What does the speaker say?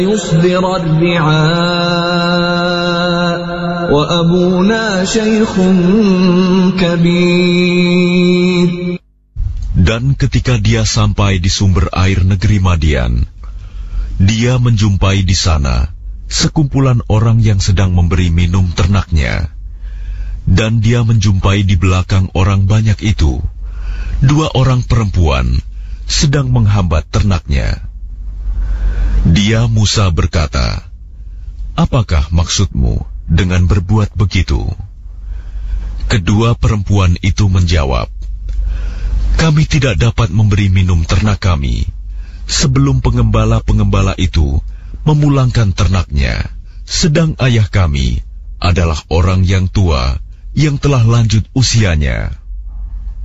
يصدر الرعاء وأبونا شيخ كبير. Dan ketika dia sampai di sumber air negeri Madian, dia menjumpai di sana sekumpulan orang yang sedang memberi minum ternaknya. Dan dia menjumpai di belakang orang banyak itu 2 orang perempuan sedang menghambat ternaknya. Dia Musa berkata, "Apakah maksudmu dengan berbuat begitu?" Kedua perempuan itu menjawab, "Kami tidak dapat memberi minum ternak kami sebelum pengembala-pengembala itu memulangkan ternaknya, sedang ayah kami adalah orang yang tua yang telah lanjut usianya."